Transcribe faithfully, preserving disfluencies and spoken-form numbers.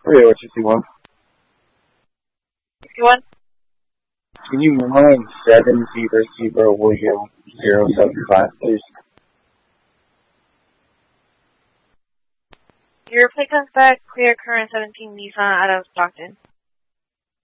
three oh two one. fifty-one? Can you mine seven Zebra Zebra William zero seven five, please? Your plate comes back, clear current seventeen Nissan out of Stockton.